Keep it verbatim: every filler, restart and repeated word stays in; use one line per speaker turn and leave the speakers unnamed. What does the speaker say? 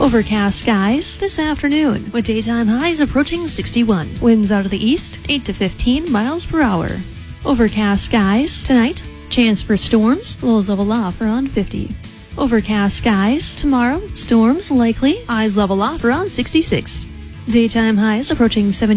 Overcast skies this afternoon, with daytime highs approaching sixty-one. Winds out of the east, eight to fifteen miles per hour. Overcast skies tonight. Chance for storms, lows level off around fifty. Overcast skies tomorrow, storms likely, highs level off around sixty-six. Daytime highs approaching seventy.